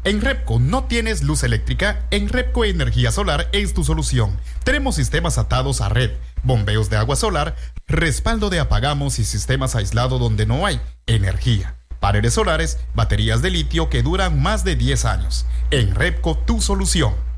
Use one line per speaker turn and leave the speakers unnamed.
¿En Repco no tienes luz eléctrica? En Repco Energía Solar es tu solución. Tenemos sistemas atados a red, bombeos de agua solar, respaldo de apagamos y sistemas aislados donde no hay energía. Paneles solares, baterías de litio que duran más de 10 años. En Repco, tu solución.